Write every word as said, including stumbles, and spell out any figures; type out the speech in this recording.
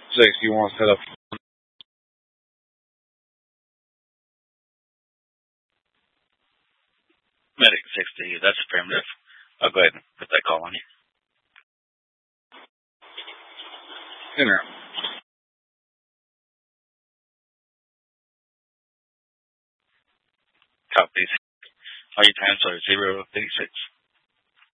Six, you want to set up? Medic sixty, that's affirmative. I'll go ahead and put that call on you. Enter. Copies. All your times are zero thirty-six.